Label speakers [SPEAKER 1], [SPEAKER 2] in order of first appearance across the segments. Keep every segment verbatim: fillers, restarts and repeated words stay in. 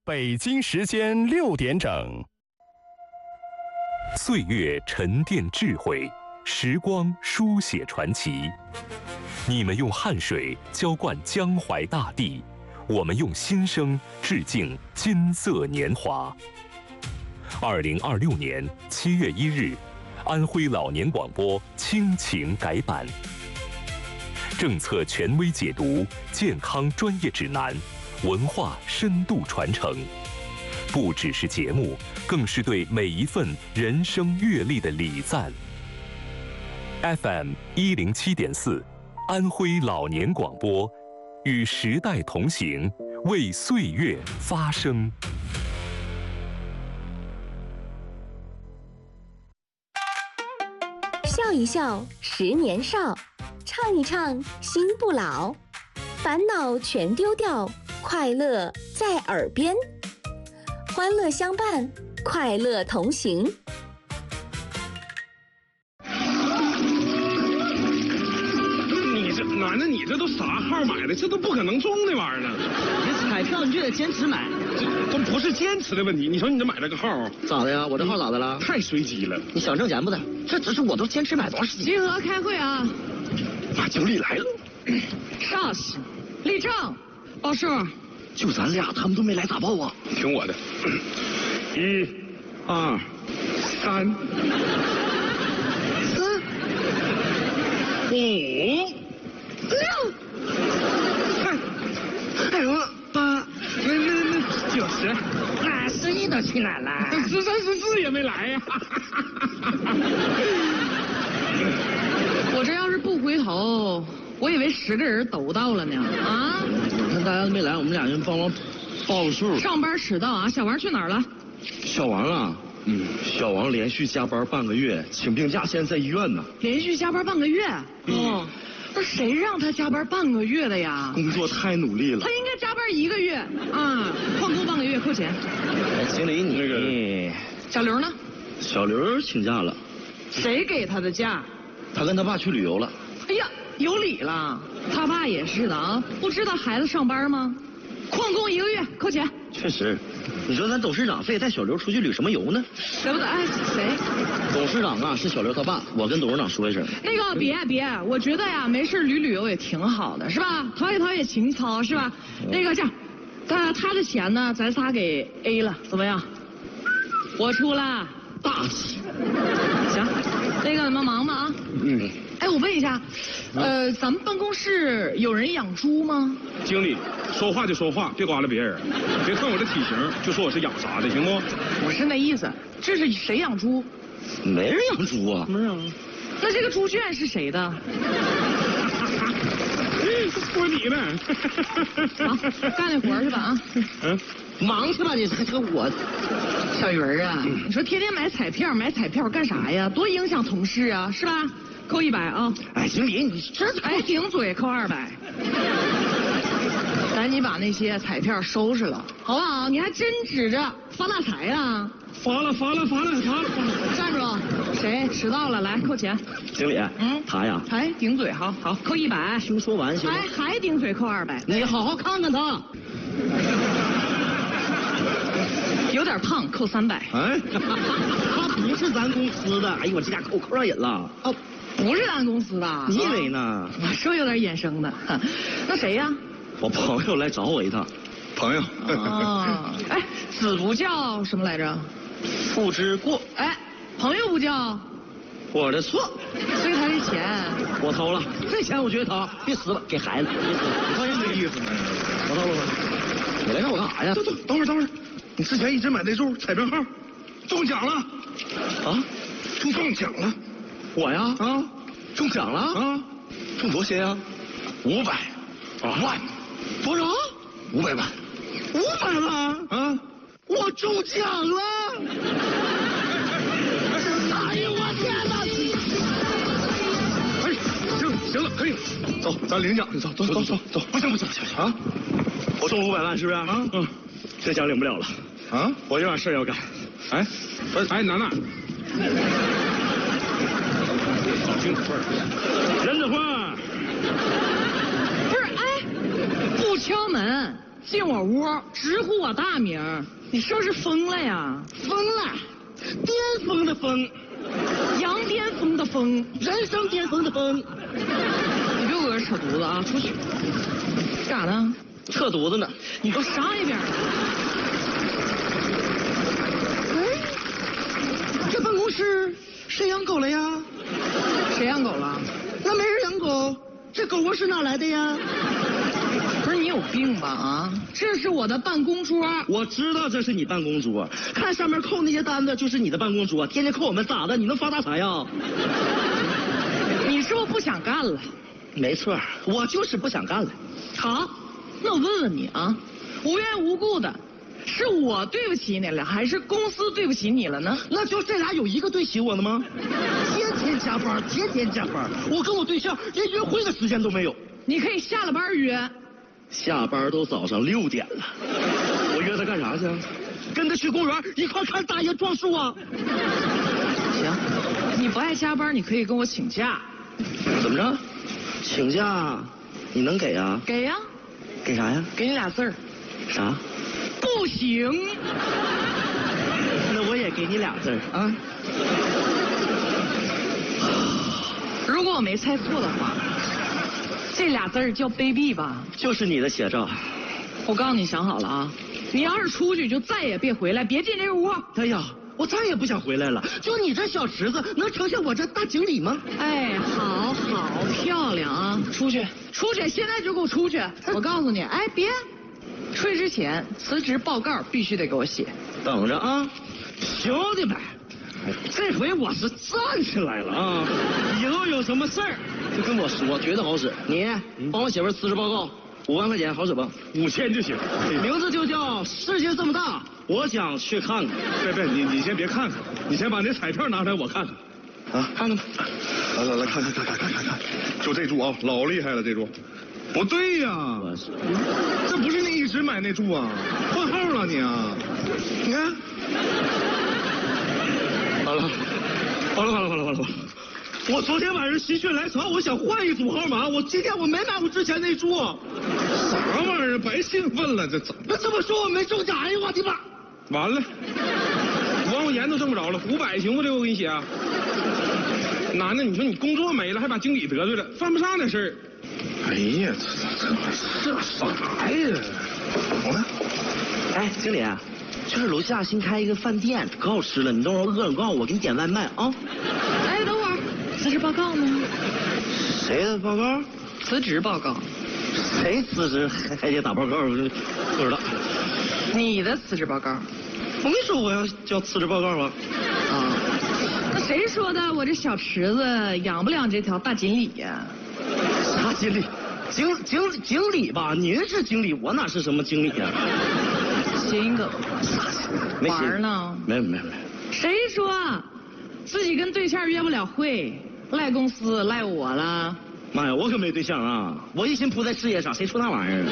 [SPEAKER 1] 北京时间六点整。
[SPEAKER 2] 岁月沉淀智慧，时光书写传奇。你们用汗水浇灌江淮大地，我们用心声致敬金色年华。二零二六年七月一日，安徽老年广播亲情改版，政策权威解读，健康专业指南，文化深度传承，不只是节目，更是对每一份人生阅历的礼赞。F M 一零七点四，安徽老年广播，与时代同行，为岁月发声。
[SPEAKER 3] 笑一笑，十年少；唱一唱，心不老。烦恼全丢掉，快乐在耳边。欢乐相伴，快乐同行。
[SPEAKER 4] 你这男的，你这都啥号买的？这都不可能中的玩意儿呢。
[SPEAKER 5] 你彩票你就得坚持买，
[SPEAKER 4] 这都不是坚持的问题。你说你这买了个号，
[SPEAKER 5] 咋的呀？我这号咋的了？
[SPEAKER 4] 太随机了。
[SPEAKER 5] 你想挣钱不的？这只是我都坚持买多少时间？
[SPEAKER 6] 集合开会啊！
[SPEAKER 4] 马经理来了。
[SPEAKER 6] 啥事？立正，报数。
[SPEAKER 5] 就咱俩，他们都没来咋报啊？
[SPEAKER 4] 听我的，一、二、三、
[SPEAKER 6] 四、
[SPEAKER 4] 五、
[SPEAKER 6] 六、
[SPEAKER 4] 七、八、那那那九十，
[SPEAKER 6] 啊，十一都起来了，
[SPEAKER 4] 十三十四也没来呀。
[SPEAKER 6] 我这要是不回头，我以为十个人都到了呢。啊！
[SPEAKER 5] 那大家都没来，我们俩人帮忙报个数。
[SPEAKER 6] 上班迟到啊！小王去哪儿了？
[SPEAKER 5] 小王啊，嗯，小王连续加班半个月，请病假，现在在医院呢。
[SPEAKER 6] 连续加班半个月？哦，那谁让他加班半个月的呀？
[SPEAKER 5] 工作太努力了。
[SPEAKER 6] 他应该加班一个月啊，旷工半个月扣钱。
[SPEAKER 5] 哎，经理，你那个
[SPEAKER 6] 小刘呢？
[SPEAKER 5] 小刘请假了。
[SPEAKER 6] 谁给他的假？
[SPEAKER 5] 他跟他爸去旅游了。
[SPEAKER 6] 哎呀，有理了，他爸也是的啊，不知道孩子上班吗？旷工一个月扣钱。
[SPEAKER 5] 确实，你说咱董事长非得带小刘出去旅什么游呢？
[SPEAKER 6] 舍不得哎，谁？
[SPEAKER 5] 董事长啊是小刘他爸，我跟董事长说一声。
[SPEAKER 6] 那个别别，我觉得呀，没事旅旅游也挺好的，是吧？陶冶陶冶情操，是吧？嗯、那个这样，他他的钱呢，咱仨给 A 了，怎么样？我出了。
[SPEAKER 5] 大气。
[SPEAKER 6] 行，那个你们忙吗啊？
[SPEAKER 5] 嗯。
[SPEAKER 6] 哎，我问一下，呃，咱们办公室有人养猪吗？
[SPEAKER 4] 经理，说话就说话，别刮了别人，别看我这体型就说我是养啥的，行不？
[SPEAKER 6] 我是那意思，这是谁养猪？
[SPEAKER 5] 没人养猪啊。
[SPEAKER 6] 没有。那这个猪圈是谁的？
[SPEAKER 4] 说你呢。
[SPEAKER 6] 好，干那活去吧啊。
[SPEAKER 5] 嗯。忙去吧你，这这我。
[SPEAKER 6] 小鱼儿啊，嗯、你说天天买彩票买彩票干啥呀？多影响同事啊，是吧？扣一百啊！
[SPEAKER 5] 哎，经理，你这
[SPEAKER 6] 哎顶嘴扣二百。赶紧把那些彩票收拾了，好不好？你还真指着发大财呀？
[SPEAKER 4] 发了发了发了发了！
[SPEAKER 6] 站住！谁迟到了？来扣钱。
[SPEAKER 5] 经理，嗯，他呀，
[SPEAKER 6] 还顶嘴，好好扣一百。
[SPEAKER 5] 听说完行吗？
[SPEAKER 6] 还还顶嘴扣二百。
[SPEAKER 5] 你好好看看他。
[SPEAKER 6] 有点胖，扣三百。
[SPEAKER 5] 哎，他不是咱公司的。哎呦，我这家扣扣上瘾了。
[SPEAKER 6] 哦，不是咱公司的。
[SPEAKER 5] 你以为呢？
[SPEAKER 6] 我说有点眼生的。那谁呀？
[SPEAKER 5] 我朋友来找我一趟。
[SPEAKER 4] 朋友。
[SPEAKER 6] 哦，哎，子不叫什么来着？
[SPEAKER 5] 父之过。
[SPEAKER 6] 哎，朋友不叫
[SPEAKER 5] 我的错。
[SPEAKER 6] 所以他这钱
[SPEAKER 5] 我掏了，这钱我绝对掏。别死了，给孩子。别死了，
[SPEAKER 4] 你看人这意思呢？
[SPEAKER 5] 我掏了吧。你来看我干啥呀？
[SPEAKER 4] 等等，等会儿等会儿。你之前一直买那注彩票号，中奖了，
[SPEAKER 5] 啊，
[SPEAKER 4] 中中奖了，
[SPEAKER 5] 我呀
[SPEAKER 4] 啊，
[SPEAKER 5] 中奖了
[SPEAKER 4] 啊，
[SPEAKER 5] 中多些呀？
[SPEAKER 4] 五百万，
[SPEAKER 5] 多少？
[SPEAKER 4] 五百万，
[SPEAKER 5] 五百万
[SPEAKER 4] 啊！
[SPEAKER 5] 我中奖了！哎呦我天哪！
[SPEAKER 4] 哎，行了行了，可以了，走，咱领奖去，走走走走走，不行不行不行啊！
[SPEAKER 5] 我中五百万是不是？
[SPEAKER 4] 啊嗯。
[SPEAKER 5] 这奖领不了了，
[SPEAKER 4] 啊！
[SPEAKER 5] 我有点事要干。
[SPEAKER 4] 哎，不是，哎，楠楠，
[SPEAKER 5] 好听话，人的话。
[SPEAKER 6] 不是，哎，不敲门， 进我屋直呼我大名，你是不是疯了呀？
[SPEAKER 5] 疯了，巅峰的峰，
[SPEAKER 6] 羊癫疯的疯，
[SPEAKER 5] 人生巅峰的峰。
[SPEAKER 6] 你别搁这扯犊子啊！出去。干啥呢？
[SPEAKER 5] 扯犊子呢。
[SPEAKER 6] 你给我上一边。
[SPEAKER 5] 哎，这办公室谁养狗了呀？
[SPEAKER 6] 谁养狗了？
[SPEAKER 5] 那没人养狗，这狗窝是哪来的呀？
[SPEAKER 6] 不是你有病吧啊！这是我的办公桌。
[SPEAKER 5] 我知道这是你办公桌，看上面扣那些单子就是你的办公桌，天天扣我们咋的？你能发大财呀？
[SPEAKER 6] 你是不是不想干了？
[SPEAKER 5] 没错，我就是不想干了。
[SPEAKER 6] 好，那我问问你啊，无缘无故的，是我对不起你了，还是公司对不起你了呢？
[SPEAKER 5] 那就这俩有一个对起我的吗？天天加班，天天加班，我跟我对象连约会的时间都没有。
[SPEAKER 6] 你可以下了班约。
[SPEAKER 5] 下班都早上六点了，我约他干啥去？跟他去公园一块看大爷撞树啊？
[SPEAKER 6] 行，你不爱加班，你可以跟我请假。
[SPEAKER 5] 怎么着？请假你能给啊？
[SPEAKER 6] 给呀。
[SPEAKER 5] 给啥呀？
[SPEAKER 6] 给你俩字儿。
[SPEAKER 5] 啥？
[SPEAKER 6] 不行。
[SPEAKER 5] 那我也给你俩字儿啊。
[SPEAKER 6] 如果我没猜错的话，这俩字儿叫卑鄙吧？
[SPEAKER 5] 就是你的写照。
[SPEAKER 6] 我告诉你，想好了啊，你要是出去就再也别回来，别进这个屋。
[SPEAKER 5] 哎呀，我再也不想回来了。就你这小池子，能成像我这大经理吗？
[SPEAKER 6] 哎，好好漂亮啊！出去，出去，现在就给我出去！我告诉你，哎，别，出去之前辞职报告必须得给我写。
[SPEAKER 5] 等着啊，兄弟们，这回我是站起来了啊！以后有什么事儿就跟我说，绝对好使。你帮我写份辞职报告，五万块钱好使吧？
[SPEAKER 4] 五千就行。
[SPEAKER 5] 名字就叫世界这么大，我想去看看。
[SPEAKER 4] 别别，你你先别看看，你先把那彩票拿出来我看看。
[SPEAKER 5] 啊，看看吧。
[SPEAKER 4] 来来来，看看看看看看看，就这注啊，老厉害了这注。不对呀，这不是你一直买那注啊，换号了你啊！你看，
[SPEAKER 5] 好了，好了好了好了好了。我昨天晚上心血来潮，我想换一组号码，我今天我没买我之前那注。
[SPEAKER 4] 啥玩意儿？白兴奋了，这怎么？
[SPEAKER 5] 那这么说我没中奖？哎呀我的妈！
[SPEAKER 4] 完了，五万块钱都挣不着了，五百行不？这个我给你写啊。男的，你说你工作没了，还把经理得罪了，犯不上那事儿。哎呀，这这这啥呀？啊？
[SPEAKER 5] 哎，经理，就是楼下新开一个饭店，可好吃了，你等会儿饿了告诉我，给你点外卖啊。
[SPEAKER 6] 哎，等会儿，辞职报告呢？
[SPEAKER 5] 谁的报告？
[SPEAKER 6] 辞职报告。
[SPEAKER 5] 谁辞职还还得打报告？不知道。
[SPEAKER 6] 你的辞职报告。
[SPEAKER 5] 我没说我要交辞职报告吗？
[SPEAKER 6] 啊。那谁说的？我这小池子养不了这条大锦鲤呀、啊？
[SPEAKER 5] 啥经理？经经经理吧？您是经理，我哪是什么经理呀、啊？
[SPEAKER 6] 谐音梗。
[SPEAKER 5] 没
[SPEAKER 6] 玩呢？
[SPEAKER 5] 没有没有没有。
[SPEAKER 6] 谁说自己跟对象约不了会？赖公司赖我了？
[SPEAKER 5] 妈呀，我可没对象啊！我一心扑在事业上，谁说那玩意儿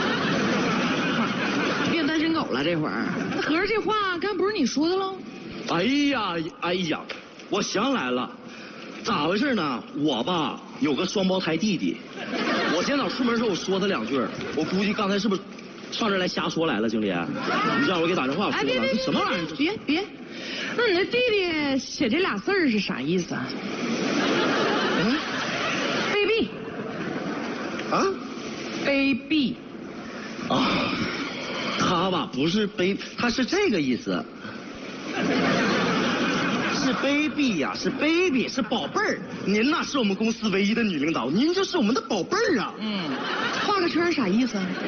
[SPEAKER 6] 啊？变单身狗了这会儿。那合着这话刚不是你说的喽？
[SPEAKER 5] 哎呀哎呀，我想来了，咋回事呢？我吧有个双胞胎弟弟，我今天早出门的时候我说他两句，我估计刚才是不是上这来瞎说来了？经理，你让我给打电话说了，
[SPEAKER 6] 哎别别
[SPEAKER 5] 什么玩意儿？
[SPEAKER 6] 别别，那你那弟弟写这俩字儿是啥意思啊？
[SPEAKER 5] 嗯，
[SPEAKER 6] 卑鄙。
[SPEAKER 5] 啊？
[SPEAKER 6] 卑鄙。
[SPEAKER 5] 啊，他吧不是卑，他是这个意思。是 baby 呀、啊，是 baby， 是宝贝儿。您呐是我们公司唯一的女领导，您就是我们的宝贝儿啊。
[SPEAKER 6] 嗯，画个圈啥意思？